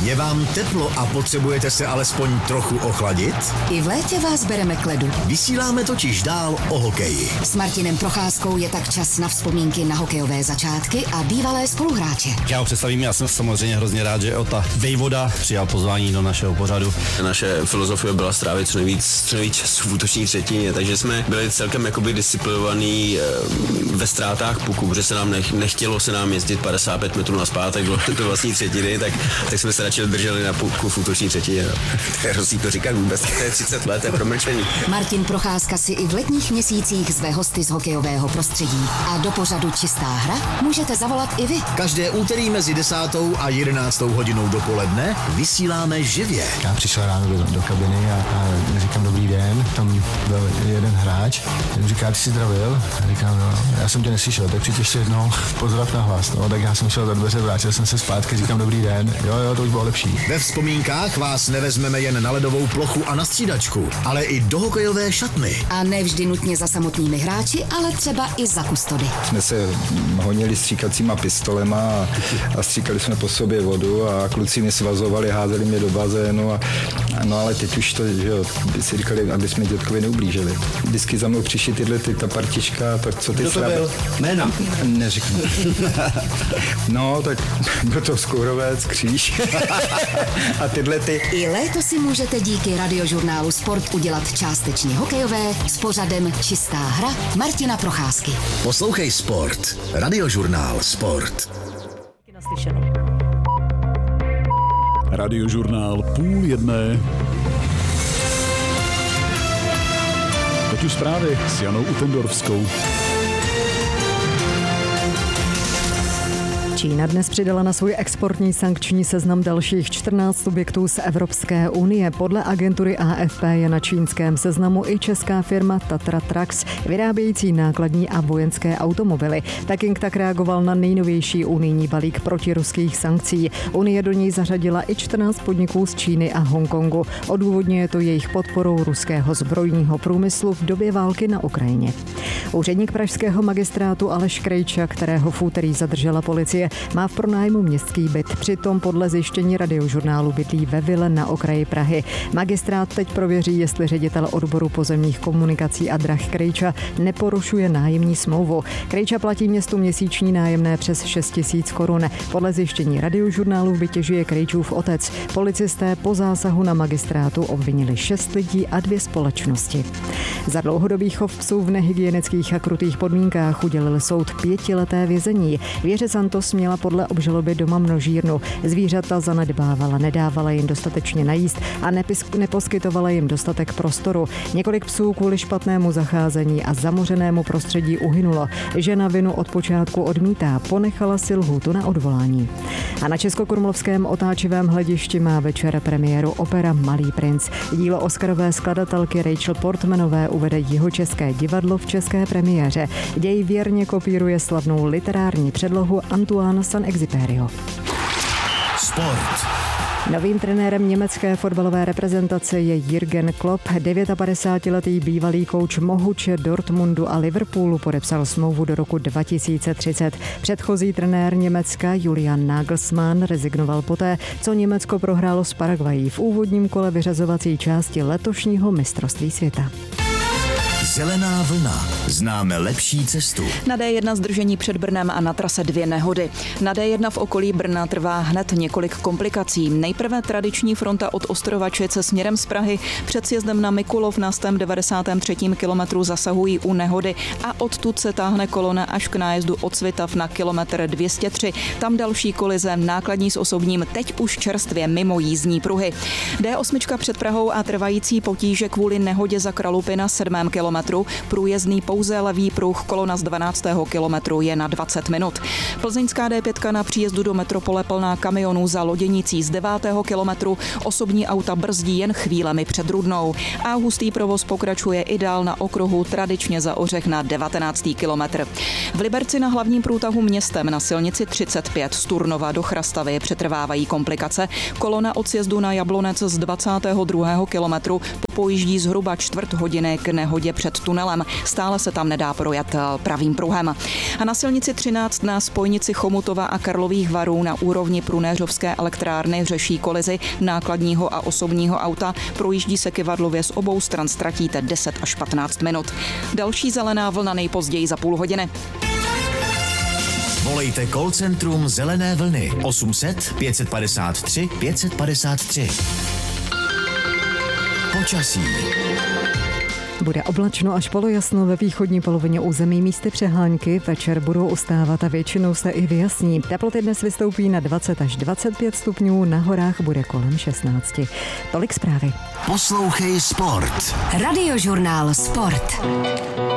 Je vám teplo a potřebujete se alespoň trochu ochladit? I v létě vás bereme k ledu. Vysíláme totiž dál o hokeji. S Martinem Procházkou je tak čas na vzpomínky na hokejové začátky a bývalé spoluhráče. Já ho představím, já jsem samozřejmě hrozně rád, že Ota Vejvoda přijal pozvání do našeho pořadu. Naše filozofie byla strávit co nejvíc času v útoční třetině, takže jsme byli celkem jakoby disciplinovaní ve ztrátách puku, protože se nám nechtělo se nám jezdit 55 metrů nazpátek do vlastní třetiny, tak jsme se radši drželi na puku v útoční třetině. No. To je hrozný to říkat vůbec, to je 30 let, to je promlčení. Martin Procházka si i v letních měsících zve hosty z hokejového prostředí. A do pořadu Čistá hra můžete zavolat i vy. Každé úterý mezi 10. a 11. hodinou dopoledne vysíláme živě. Já přišel ráno do kabiny a říkám dobrý den, tam byl jeden hráč, ten říká, ty jsi zdravil? A říkám, no, já jsem tě neslyšel, tak přijď ještě jednou, pozdrav na hlas, no, tak já jsem šel za dveře, vrátil jsem se zpátky, říkám dobrý den, jo, to už bylo lepší. Ve vzpomínkách vás nevezmeme jen na ledovou plochu a na střídačku, ale i do hokejové šatny. A ne vždy nutně za samotnými hráči, ale třeba i za kustody. Jsme se honili stříkacíma pistolema a stříkali jsme po sobě vodu a kluci mě svazovali, házeli mě do bazénu no ale teď už to, že jo, by si říkali, aby jsme dětkovi neublížili. Vždycky za mnou přišli ta partička, tak co ty Kdo to byl? Jména? Neřeknu. No, tak byl to Skourovec, Kříž a tyhle ty. I léto si můžete díky radiožurnálu Sport udělat částečně hokejové s pořadem Čistá hra Martina Procházky. Poslouchej Sport. Radiožurnál Sport. Radiožurnál 12:30. Teď už zprávy s Janou Utendorfskou. Čína dnes přidala na svůj exportní sankční seznam dalších 14 subjektů z Evropské unie. Podle agentury AFP je na čínském seznamu i česká firma Tatra Trucks, vyrábějící nákladní a vojenské automobily. Peking tak reagoval na nejnovější unijní balík protiruských sankcí. Unie do něj zařadila i 14 podniků z Číny a Hongkongu. Odůvodňuje to jejich podporou ruského zbrojního průmyslu v době války na Ukrajině. Úředník pražského magistrátu Aleš Krejča, kterého v úterý zadržela policie, má v pronájmu městský byt. Přitom podle zjištění radiožurnálu bydlí ve vile na okraji Prahy. Magistrát teď prověří, jestli ředitel odboru pozemních komunikací a drah Krejča neporušuje nájemní smlouvu. Krejča platí městu měsíční nájemné přes 6 000 korun. Podle zjištění radiožurnálu v bytě žije Krejčův otec. Policisté po zásahu na magistrátu obvinili 6 lidí a 2 společnosti. Za dlouhodobý chov psů v nehygienických a krutých podmínkách udělil soud 5leté vězení. Věře Santos měla podle obžaloby doma množírnu. Zvířata zanedbávala, nedávala jim dostatečně najíst a neposkytovala jim dostatek prostoru. Několik psů kvůli špatnému zacházení a zamořenému prostředí uhynulo. Žena vinu od počátku odmítá, ponechala si lhůtu na odvolání. A na českokrumlovském otáčivém hledišti má večer premiéru opera Malý princ. Dílo oscarové skladatelky Rachel Portmanové uvede Jihočeské divadlo v české premiéře. Děj věrně kopíruje slavnou literární předlohu Antoine Saint-Exupéryho. Sport. Novým trenérem německé fotbalové reprezentace je Jürgen Klopp. 59letý bývalý kouč Mohuče, Dortmundu a Liverpoolu podepsal smlouvu do roku 2030. Předchozí trenér Německa Julian Nagelsmann rezignoval poté, co Německo prohrálo s Paraguayí v úvodním kole vyřazovací části letošního mistrovství světa. Zelená vlna. Známe lepší cestu. Na D1 zdržení před Brnem a na trase 2 nehody. Na D1 v okolí Brna trvá hned několik komplikací. Nejprve tradiční fronta od Ostrovačice směrem z Prahy před sjezdem na Mikulov na 93. kilometru zasahují u nehody a odtud se táhne kolona až k nájezdu od Svitav na kilometr 203. Tam další kolize, nákladní s osobním, teď už čerstvě mimo jízdní pruhy. D8 před Prahou a trvající potíže kvůli nehodě za Kralupy na 7. kilometru. Průjezdný pouze levý pruh, kolona z 12. kilometru je na 20 minut. Plzeňská D5 na příjezdu do metropole plná kamionů za loděnicí z 9. kilometru, osobní auta brzdí jen chvílemi před Rudnou. A hustý provoz pokračuje i dál na okruhu, tradičně za Ořech na 19. kilometr. V Liberci na hlavním průtahu městem na silnici 35 z Turnova do Chrastavy přetrvávají komplikace. Kolona od sjezdu na Jablonec z 22. kilometru po pojíždí zhruba čtvrt hodiny k nehodě před tunelem. Stále se tam nedá projet pravým pruhem. A na silnici 13 na spojnici Chomutova a Karlových Varů na úrovni Prunéřovské elektrárny řeší kolizi nákladního a osobního auta. Projíždí se kyvadlově z obou stran, ztratíte 10 až 15 minut. Další zelená vlna nejpozději za půl hodiny. Volejte call centrum Zelené vlny 800 553 553. Počasí. Bude oblačno až polojasno ve východní polovině území, místy přehánky. Večer budou ustávat a většinou se i vyjasní. Teploty dnes vystoupí na 20 až 25 stupňů, na horách bude kolem 16. Tolik zprávy. Poslouchej sport. Radiožurnál Sport.